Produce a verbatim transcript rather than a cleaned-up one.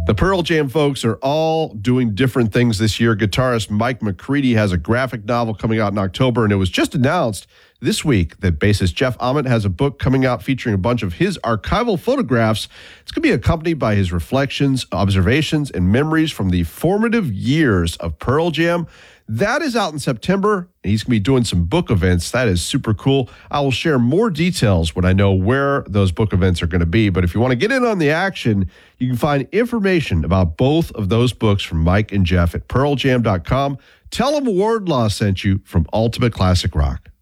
The Pearl Jam folks are all doing different things this year. Guitarist Mike McCready has a graphic novel coming out in October, and it was just announced this week that bassist Jeff Ament has a book coming out featuring a bunch of his archival photographs. It's going to be accompanied by his reflections, observations, and memories from the formative years of Pearl Jam. That is out in September, and he's going to be doing some book events. That is super cool. I will share more details when I know where those book events are going to be. But if you want to get in on the action, you can find information about both of those books from Mike and Jeff at pearl jam dot com. Tell them Wardlaw sent you from Ultimate Classic Rock.